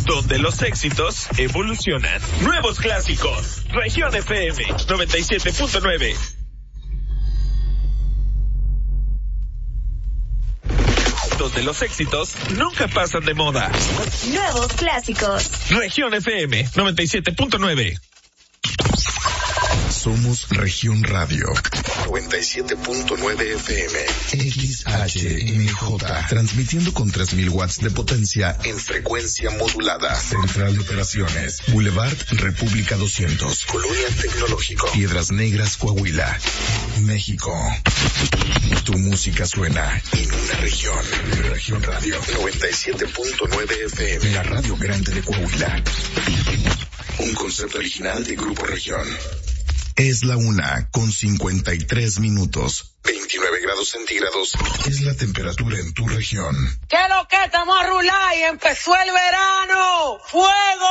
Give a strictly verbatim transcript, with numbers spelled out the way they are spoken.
donde los éxitos evolucionan. Nuevos clásicos. Región F M noventa y siete punto nueve. Donde los éxitos nunca pasan de moda. Nuevos clásicos. Región F M noventa y siete punto nueve. Somos Región Radio noventa y siete punto nueve F M X H M J, transmitiendo con tres mil watts de potencia en frecuencia modulada. Central de Operaciones, Boulevard República doscientos, Colonia Tecnológico, Piedras Negras, Coahuila, México. Tu música suena en una región. Región Radio noventa y siete punto nueve F M, la radio grande de Coahuila. Un concepto original de Grupo Región. Es la una con cincuenta y tres minutos. veintinueve grados centígrados es la temperatura en tu región. ¿Qué lo que estamos a rular y empezó el verano? ¡Fue!